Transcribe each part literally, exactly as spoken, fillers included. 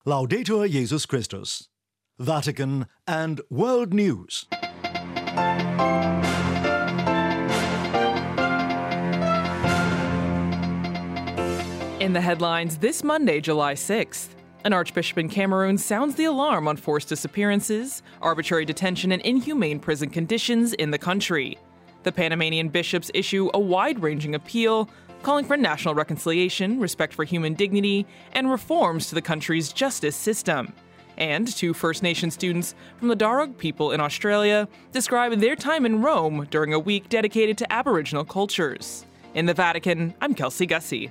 Laudetur Jesus Christus. Vatican and World News. In the headlines this Monday, July sixth, an archbishop in Cameroon sounds the alarm on forced disappearances, arbitrary detention, and inhumane prison conditions in the country. The Panamanian bishops issue a wide-ranging appeal calling for national reconciliation, respect for human dignity, and reforms to the country's justice system. And two First Nation students from the Darug people in Australia describe their time in Rome during a week dedicated to Aboriginal cultures. In the Vatican, I'm Kelsey Gussie.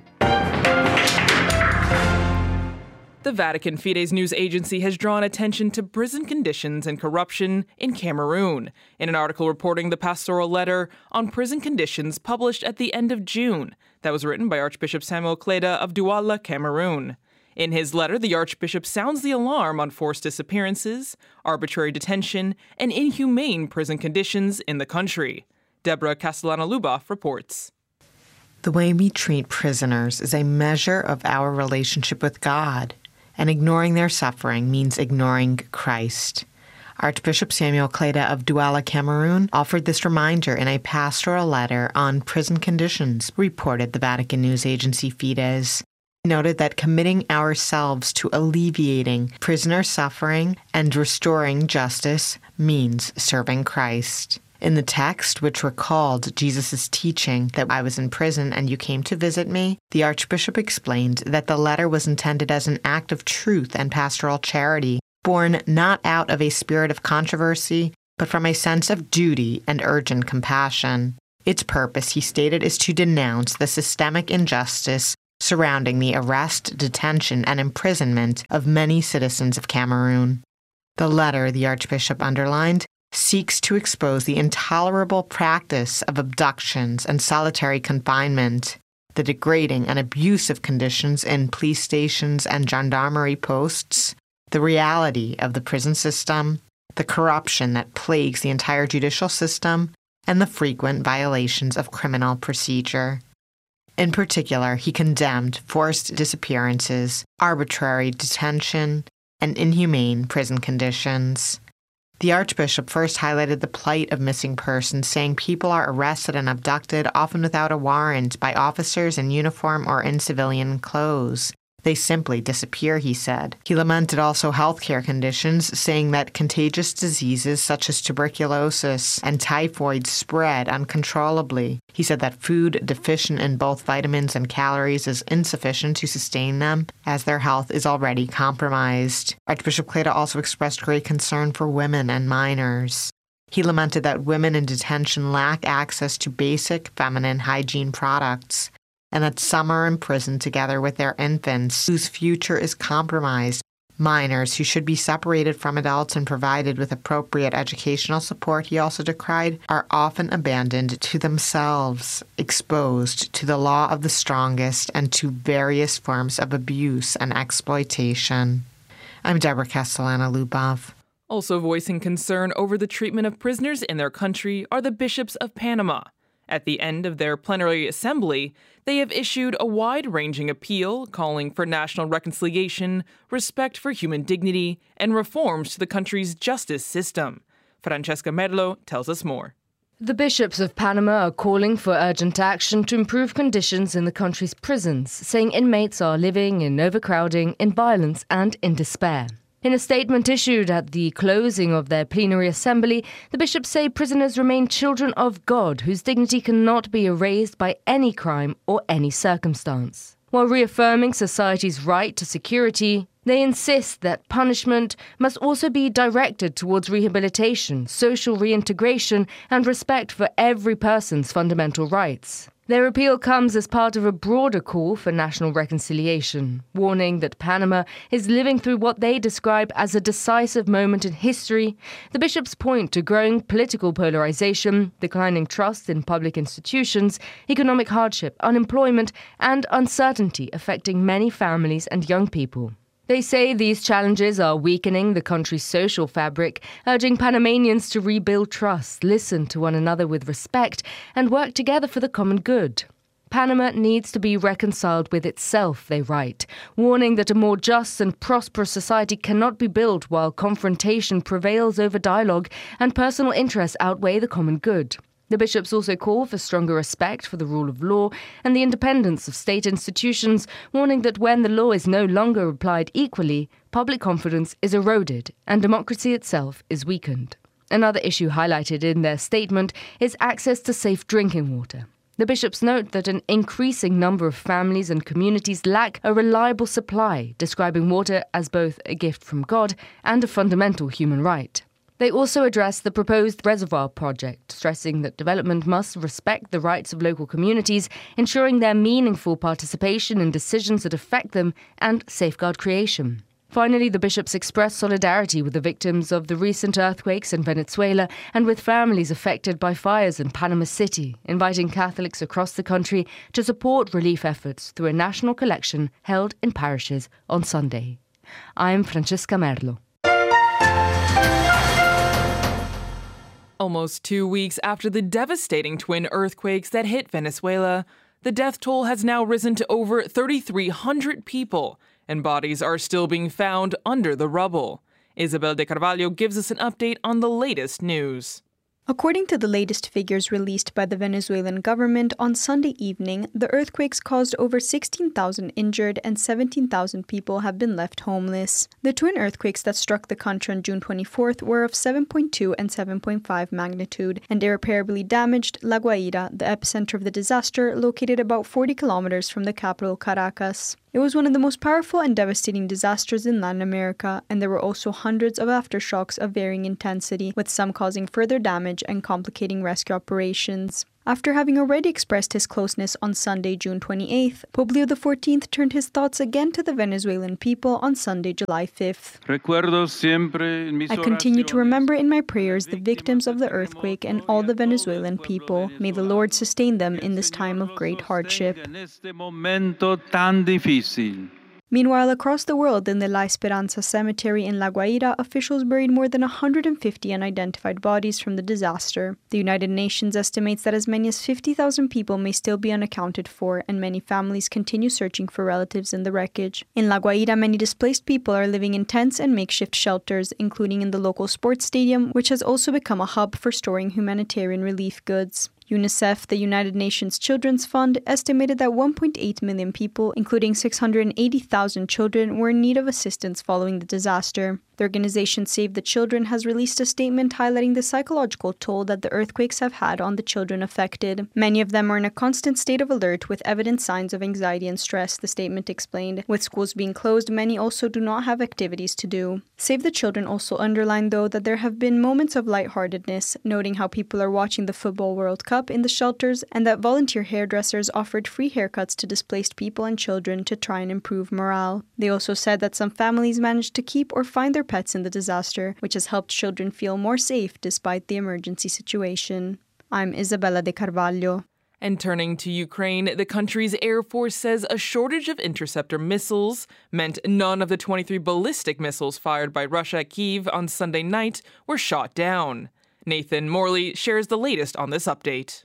The Vatican Fides news agency has drawn attention to prison conditions and corruption in Cameroon in an article reporting the pastoral letter on prison conditions published at the end of June that was written by Archbishop Samuel Kleda of Douala, Cameroon. In his letter, the Archbishop sounds the alarm on forced disappearances, arbitrary detention, and inhumane prison conditions in the country. Deborah Castellana-Luboff reports. The way we treat prisoners is a measure of our relationship with God, and ignoring their suffering means ignoring Christ. Archbishop Samuel Kleda of Douala, Cameroon, offered this reminder in a pastoral letter on prison conditions, reported the Vatican news agency Fides. He noted that committing ourselves to alleviating prisoner suffering and restoring justice means serving Christ. In the text, which recalled Jesus' teaching that I was in prison and you came to visit me, the Archbishop explained that the letter was intended as an act of truth and pastoral charity, born not out of a spirit of controversy, but from a sense of duty and urgent compassion. Its purpose, he stated, is to denounce the systemic injustice surrounding the arrest, detention, and imprisonment of many citizens of Cameroon. The letter, the Archbishop underlined, seeks to expose the intolerable practice of abductions and solitary confinement, the degrading and abusive conditions in police stations and gendarmerie posts, the reality of the prison system, the corruption that plagues the entire judicial system, and the frequent violations of criminal procedure. In particular, he condemned forced disappearances, arbitrary detention, and inhumane prison conditions. The Archbishop first highlighted the plight of missing persons, saying people are arrested and abducted, often without a warrant, by officers in uniform or in civilian clothes. They simply disappear, he said. He lamented also healthcare conditions, saying that contagious diseases such as tuberculosis and typhoid spread uncontrollably. He said that food deficient in both vitamins and calories is insufficient to sustain them, as their health is already compromised. Archbishop Kleda also expressed great concern for women and minors. He lamented that women in detention lack access to basic feminine hygiene products, and that some are imprisoned together with their infants, whose future is compromised. Minors who should be separated from adults and provided with appropriate educational support, he also decried, are often abandoned to themselves, exposed to the law of the strongest and to various forms of abuse and exploitation. I'm Deborah Castellana-Luboff. Also voicing concern over the treatment of prisoners in their country are the bishops of Panama. At the end of their plenary assembly, they have issued a wide-ranging appeal calling for national reconciliation, respect for human dignity, and reforms to the country's justice system. Francesca Merlo tells us more. The bishops of Panama are calling for urgent action to improve conditions in the country's prisons, saying inmates are living in overcrowding, in violence, and in despair. In a statement issued at the closing of their plenary assembly, the bishops say prisoners remain children of God whose dignity cannot be erased by any crime or any circumstance. While reaffirming society's right to security, they insist that punishment must also be directed towards rehabilitation, social reintegration, and respect for every person's fundamental rights. Their appeal comes as part of a broader call for national reconciliation, warning that Panama is living through what they describe as a decisive moment in history. The bishops point to growing political polarization, declining trust in public institutions, economic hardship, unemployment, and uncertainty affecting many families and young people. They say these challenges are weakening the country's social fabric, urging Panamanians to rebuild trust, listen to one another with respect, and work together for the common good. Panama needs to be reconciled with itself, they write, warning that a more just and prosperous society cannot be built while confrontation prevails over dialogue and personal interests outweigh the common good. The bishops also call for stronger respect for the rule of law and the independence of state institutions, warning that when the law is no longer applied equally, public confidence is eroded and democracy itself is weakened. Another issue highlighted in their statement is access to safe drinking water. The bishops note that an increasing number of families and communities lack a reliable supply, describing water as both a gift from God and a fundamental human right. They also address the proposed reservoir project, stressing that development must respect the rights of local communities, ensuring their meaningful participation in decisions that affect them and safeguard creation. Finally, the bishops expressed solidarity with the victims of the recent earthquakes in Venezuela and with families affected by fires in Panama City, inviting Catholics across the country to support relief efforts through a national collection held in parishes on Sunday. I'm Francesca Merlo. Almost two weeks after the devastating twin earthquakes that hit Venezuela, the death toll has now risen to over three thousand three hundred people, and bodies are still being found under the rubble. Isabel de Carvalho gives us an update on the latest news. According to the latest figures released by the Venezuelan government on Sunday evening, the earthquakes caused over sixteen thousand injured and seventeen thousand people have been left homeless. The twin earthquakes that struck the country on June twenty-fourth were of seven point two and seven point five magnitude and irreparably damaged La Guaira, the epicenter of the disaster, located about forty kilometers from the capital Caracas. It was one of the most powerful and devastating disasters in Latin America, and there were also hundreds of aftershocks of varying intensity, with some causing further damage and complicating rescue operations. After having already expressed his closeness on Sunday, June twenty-eighth, Pope Leo the fourteenth turned his thoughts again to the Venezuelan people on Sunday, July fifth. I continue to remember in my prayers the victims of the earthquake and all the Venezuelan people. May the Lord sustain them in this time of great hardship. Meanwhile, across the world in the La Esperanza cemetery in La Guaira, officials buried more than one hundred fifty unidentified bodies from the disaster. The United Nations estimates that as many as fifty thousand people may still be unaccounted for, and many families continue searching for relatives in the wreckage. In La Guaira, many displaced people are living in tents and makeshift shelters, including in the local sports stadium, which has also become a hub for storing humanitarian relief goods. UNICEF, the United Nations Children's Fund, estimated that one point eight million people, including six hundred eighty thousand children, were in need of assistance following the disaster. The organization Save the Children has released a statement highlighting the psychological toll that the earthquakes have had on the children affected. Many of them are in a constant state of alert with evident signs of anxiety and stress, the statement explained. With schools being closed, many also do not have activities to do. Save the Children also underlined, though, that there have been moments of lightheartedness, noting how people are watching the Football World Cup in the shelters and that volunteer hairdressers offered free haircuts to displaced people and children to try and improve morale. They also said that some families managed to keep or find their pets in the disaster, which has helped children feel more safe despite the emergency situation. I'm Isabella de Carvalho. And turning to Ukraine, the country's Air Force says a shortage of interceptor missiles meant none of the twenty-three ballistic missiles fired by Russia at Kyiv on Sunday night were shot down. Nathan Morley shares the latest on this update.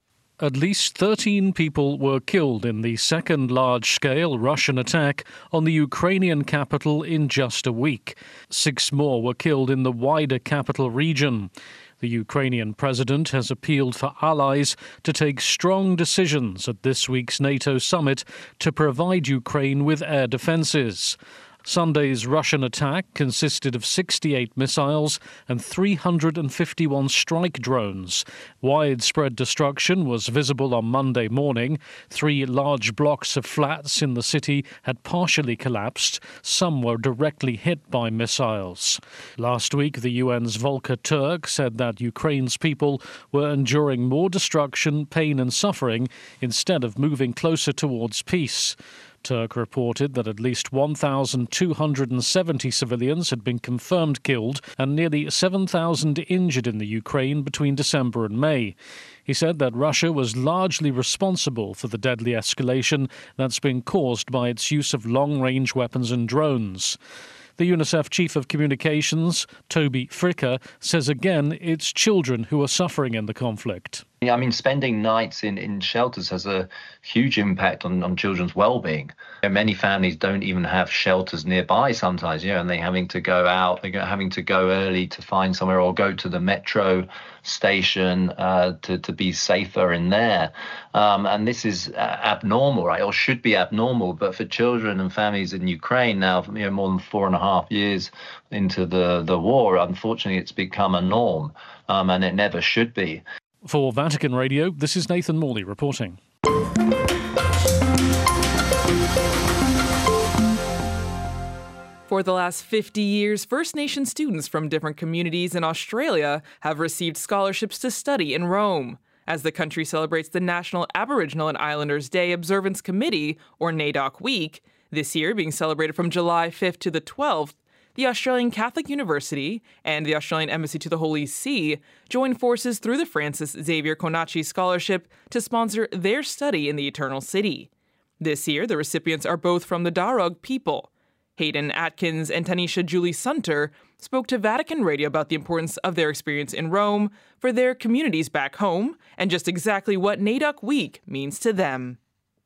At least thirteen people were killed in the second large-scale Russian attack on the Ukrainian capital in just a week. Six more were killed in the wider capital region. The Ukrainian president has appealed for allies to take strong decisions at this week's NATO summit to provide Ukraine with air defences. Sunday's Russian attack consisted of sixty-eight missiles and three hundred fifty-one strike drones. Widespread destruction was visible on Monday morning. Three large blocks of flats in the city had partially collapsed. Some were directly hit by missiles. Last week, the U N's Volker Turk said that Ukraine's people were enduring more destruction, pain and suffering instead of moving closer towards peace. Turk reported that at least one thousand two hundred seventy civilians had been confirmed killed and nearly seven thousand injured in the Ukraine between December and May. He said that Russia was largely responsible for the deadly escalation that's been caused by its use of long-range weapons and drones. The UNICEF Chief of Communications, Toby Fricker, says again it's children who are suffering in the conflict. Yeah, I mean, spending nights in, in shelters has a huge impact on, on children's well-being. You know, many families don't even have shelters nearby sometimes, you know, and they're having to go out, they're having to go early to find somewhere or go to the metro station uh, to, to be safer in there. Um, and this is uh, abnormal, right, or should be abnormal. But for children and families in Ukraine now, you know, more than four and a half years into the, the war, unfortunately, it's become a norm, um, and it never should be. For Vatican Radio, this is Nathan Morley reporting. For the last fifty years, First Nation students from different communities in Australia have received scholarships to study in Rome. As the country celebrates the National Aboriginal and Islanders Day Observance Committee, or NAIDOC Week, this year being celebrated from July fifth to the twelfth, the Australian Catholic University and the Australian Embassy to the Holy See joined forces through the Francis Xavier Conachi Scholarship to sponsor their study in the Eternal City. This year, the recipients are both from the Darug people. Hayden Atkins and Tanisha Julie Sunter spoke to Vatican Radio about the importance of their experience in Rome for their communities back home and just exactly what NAIDOC Week means to them.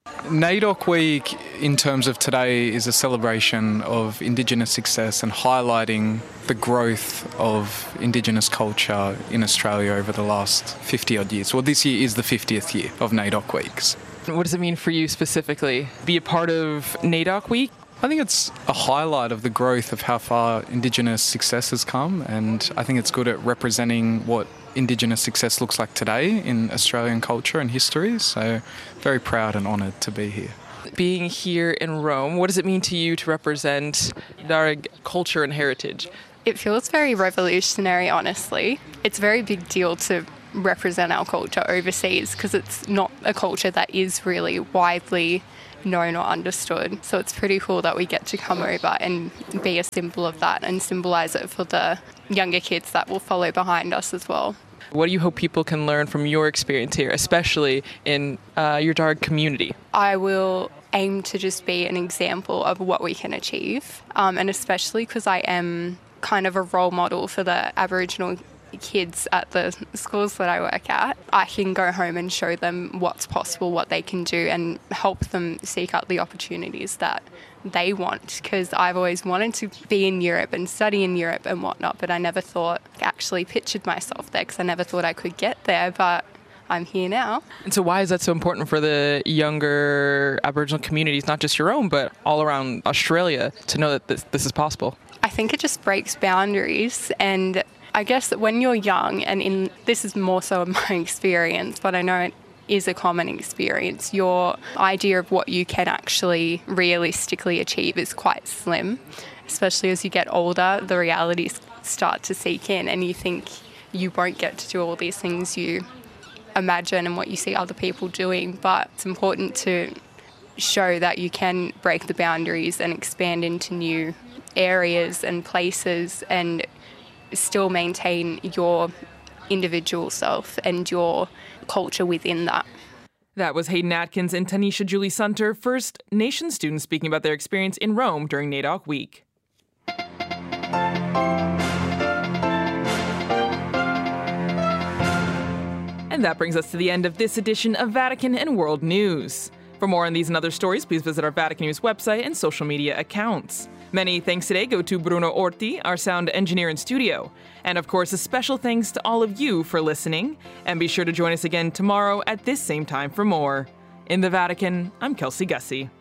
NAIDOC Week, in terms of today, is a celebration of Indigenous success and highlighting the growth of Indigenous culture in Australia over the last fifty-odd years. Well, this year is the fiftieth year of NAIDOC Weeks. What does it mean for you specifically? Be a part of NAIDOC Week? I think it's a highlight of the growth of how far Indigenous success has come, and I think it's good at representing what Indigenous success looks like today in Australian culture and history, so very proud and honoured to be here. Being here in Rome, what does it mean to you to represent Darug culture and heritage? It feels very revolutionary, honestly. It's a very big deal to represent our culture overseas because it's not a culture that is really widely known or understood. So it's pretty cool that we get to come over and be a symbol of that and symbolise it for the younger kids that will follow behind us as well. What do you hope people can learn from your experience here, especially in uh, your Darug community? I will aim to just be an example of what we can achieve, um, and especially because I am kind of a role model for the Aboriginal kids at the schools that I work at. I can go home and show them what's possible, what they can do, and help them seek out the opportunities that they want, because I've always wanted to be in Europe and study in Europe and whatnot, but I never thought, actually pictured myself there because I never thought I could get there, but I'm here now. And so why is that so important for the younger Aboriginal communities, not just your own, but all around Australia, to know that this, this is possible? I think it just breaks boundaries, and I guess that when you're young, and in this is more so my experience, but I know it is a common experience, your idea of what you can actually realistically achieve is quite slim. Especially as you get older, the realities start to seep in and you think you won't get to do all these things you imagine and what you see other people doing. But it's important to show that you can break the boundaries and expand into new areas and places and still maintain your individual self and your culture within that. That was Hayden Atkins and Tanisha Julie Sunter, First Nation students speaking about their experience in Rome during NAIDOC Week. And that brings us to the end of this edition of Vatican and World News. For more on these and other stories, please visit our Vatican News website and social media accounts. Many thanks today go to Bruno Orti, our sound engineer in studio. And of course, a special thanks to all of you for listening. And be sure to join us again tomorrow at this same time for more. In the Vatican, I'm Kelsey Gussie.